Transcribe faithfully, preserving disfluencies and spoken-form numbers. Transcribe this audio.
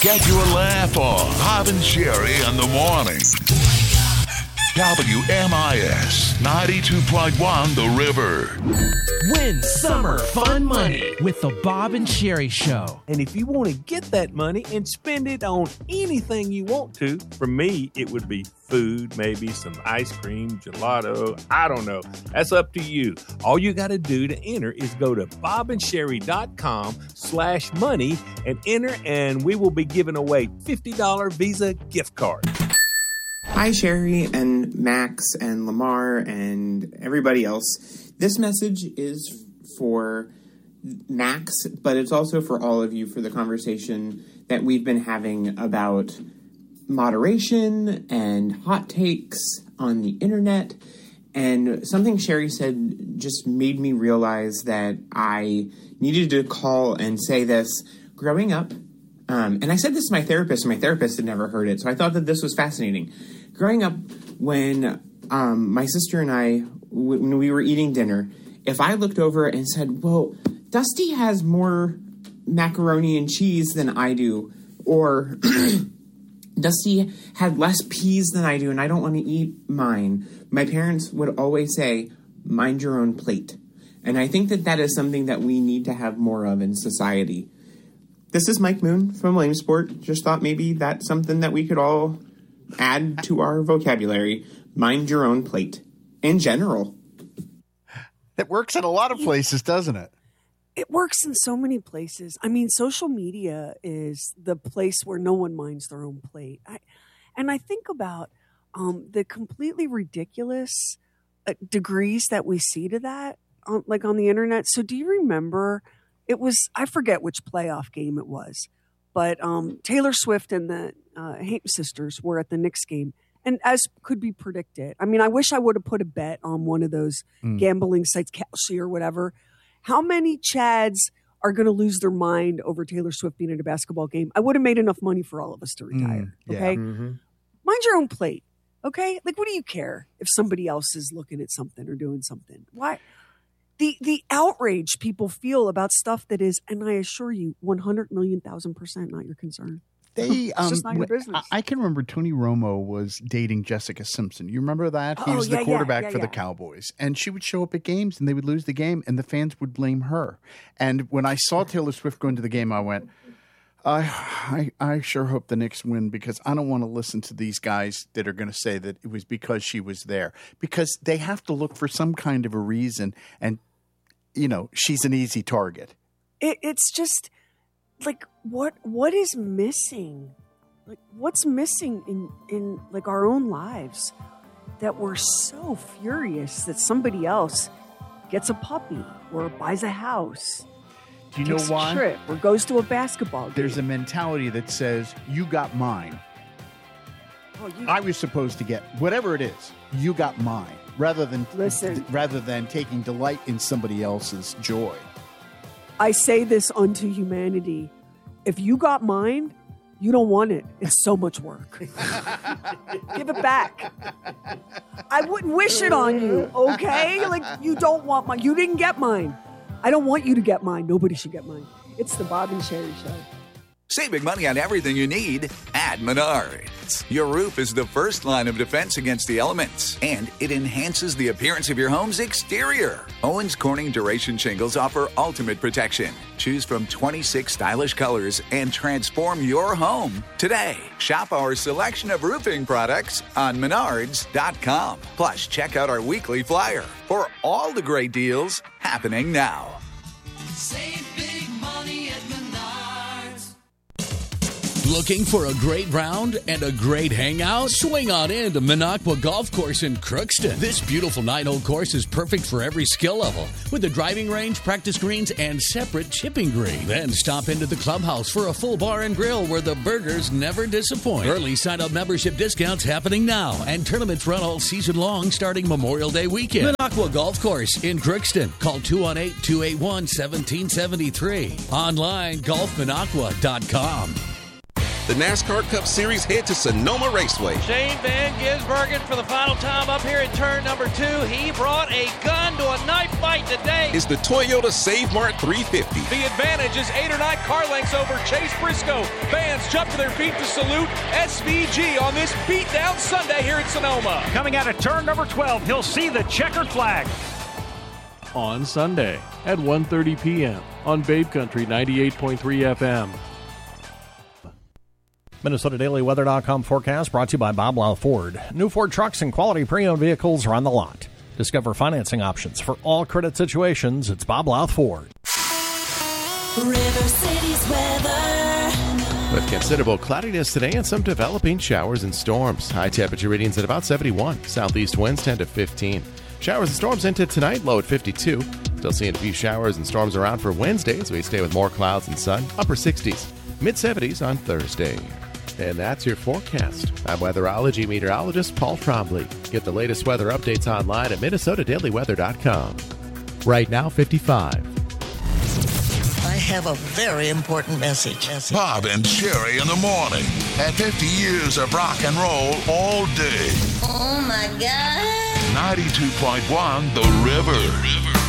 Get your laugh on. Bob and Sherry in the morning. W M I S ninety-two point one The River. Win summer fun money with the Bob and Sherry Show. And if you want to get that money and spend it on anything you want to, for me, it would be food, maybe some ice cream, gelato. I don't know. That's up to you. All you got to do to enter is go to bobandsherry.com slash money and enter, and we will be giving away fifty dollars Visa gift card. Hi, Sherry and Max and Lamar and everybody else. This message is for Max, but it's also for all of you for the conversation that we've been having about moderation and hot takes on the internet. And something Sherry said just made me realize that I needed to call and say this. Growing up, um, and I said this to my therapist, and my therapist had never heard it, so I thought that this was fascinating. Growing up, when um, my sister and I, w- when we were eating dinner, if I looked over and said, well, Dusty has more macaroni and cheese than I do, or Dusty had less peas than I do, and I don't want to eat mine, my parents would always say, mind your own plate. And I think that that is something that we need to have more of in society. This is Mike Moon from Williamsport. Just thought maybe that's something that we could all add to our vocabulary. Mind your own plate. In general. It works in a lot of places, doesn't it? It works in so many places. I mean, social media is the place where no one minds their own plate. I, and I think about um, the completely ridiculous uh, degrees that we see to that, on, like on the internet. So do you remember, it was, I forget which playoff game it was, but um, Taylor Swift and the uh, Hayton sisters were at the Knicks game. And as could be predicted, I mean, I wish I would have put a bet on one of those mm. gambling sites, Kalshi or whatever. How many Chads are going to lose their mind over Taylor Swift being at a basketball game? I would have made enough money for all of us to retire. Mm, yeah. Okay. Mm-hmm. Mind your own plate. Okay. Like, what do you care if somebody else is looking at something or doing something? Why? The, the outrage people feel about stuff that is, and I assure you, one hundred million thousand percent not your concern. They, um, it's just not your business. I, I can remember Tony Romo was dating Jessica Simpson. You remember that? He oh, was yeah, the quarterback yeah, yeah, for yeah. the Cowboys. And she would show up at games and they would lose the game and the fans would blame her. And when I saw Taylor Swift go into the game, I went, I, I, I sure hope the Knicks win because I don't want to listen to these guys that are going to say that it was because she was there. Because they have to look for some kind of a reason. And, you know, she's an easy target. It, it's just like, what what is missing? Like, what's missing in, in like our own lives that we're so furious that somebody else gets a puppy or buys a house, do you know takes why? a trip or goes to a basketball game? There's a mentality that says, you got mine. Oh, you- I was supposed to get whatever it is. You got mine. Rather than Listen. rather than taking delight in somebody else's joy. I say this unto humanity. If you got mine, you don't want it. It's so much work. Give it back. I wouldn't wish it on you, okay? Like, you don't want mine. You didn't get mine. I don't want you to get mine. Nobody should get mine. It's the Bob and Sherry Show. Saving money on everything you need at Menards. Your roof is the first line of defense against the elements, and it enhances the appearance of your home's exterior. Owens Corning Duration Shingles offer ultimate protection. Choose from twenty-six stylish colors and transform your home today. Shop our selection of roofing products on Menards dot com. Plus, check out our weekly flyer for all the great deals happening now. Save big money at Menards. Looking for a great round and a great hangout? Swing on in to Minocqua Golf Course in Crookston. This beautiful nine-hole course is perfect for every skill level, with a driving range, practice greens, and separate chipping green. Then stop into the clubhouse for a full bar and grill where the burgers never disappoint. Early sign-up membership discounts happening now, and tournaments run all season long starting Memorial Day weekend. Minocqua Golf Course in Crookston. Call two one eight, two eight one, one seven seven three. Online, golf minocqua dot com. the NASCAR Cup Series head to Sonoma Raceway. Shane Van Gisbergen for the final time up here in turn number two. He brought a gun to a knife fight today. It's the Toyota Save Mart three fifty. The advantage is eight or nine car lengths over Chase Briscoe. Fans jump to their feet to salute S V G on this beatdown Sunday here in Sonoma. Coming out of turn number twelve, he'll see the checkered flag. On Sunday at one thirty p.m. on Babe Country ninety-eight point three F M. Minnesota Daily Weather dot com forecast brought to you by Bob Lau Ford. New Ford trucks and quality pre-owned vehicles are on the lot. Discover financing options for all credit situations. It's Bob Lau Ford. River City's weather. With considerable cloudiness today and some developing showers and storms. High temperature readings at about seventy-one. Southeast winds ten to fifteen. Showers and storms into tonight, low at fifty-two. Still seeing a few showers and storms around for Wednesday as we stay with more clouds and sun. Upper sixties. Mid seventies on Thursday. And that's your forecast. I'm weatherology meteorologist Paul Trombley. Get the latest weather updates online at Minnesota Daily Weather dot com. Right now, fifty-five. I have a very important message. Bob and Sherry in the morning. At fifty years of rock and roll all day. Oh, my God. ninety-two point one The River. The River.